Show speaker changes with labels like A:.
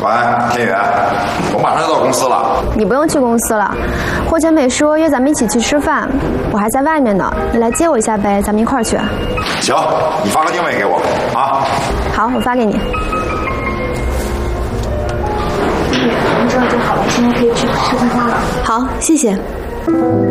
A: 喂，天宇，我马上就到公司了。
B: 你不用去公司了，霍全美说约咱们一起去吃饭，我还在外面呢，你来接我一下呗，咱们一块儿去。
A: 行，你发个定位给我啊。
B: 好，我发给你。
C: 天宇，我们知道就好了，现在可以去吃饭了。
B: 好，谢谢。